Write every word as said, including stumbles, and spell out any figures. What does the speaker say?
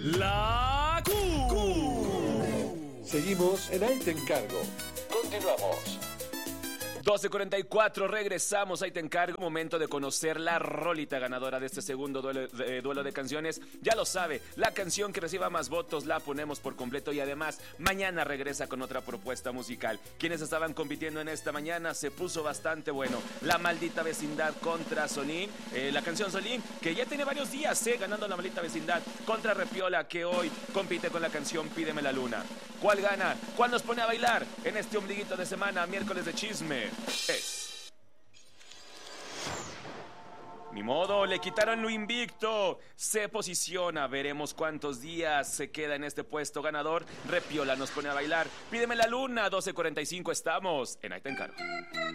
La Q. Q. Seguimos en Ahí Te Encargo. Continuamos. doce cuarenta y cuatro, regresamos, ahí te encargo. Momento de conocer la rolita ganadora de este segundo duelo de, eh, duelo de canciones. Ya lo sabe, la canción que reciba más votos la ponemos por completo y además mañana regresa con otra propuesta musical. Quienes estaban compitiendo en esta mañana, se puso bastante bueno. La Maldita Vecindad contra Solín, eh, la canción Solín, que ya tiene varios días eh, ganando La Maldita Vecindad, contra Repiola, que hoy compite con la canción Pídeme la Luna. ¿Cuál gana? ¿Cuál nos pone a bailar en este ombliguito de semana, miércoles de chisme? Es... Ni modo, le quitaron lo invicto. Se posiciona, veremos cuántos días se queda en este puesto ganador. Repiola nos pone a bailar. Pídeme la Luna, doce cuarenta y cinco, estamos en Ahí Te Encargo.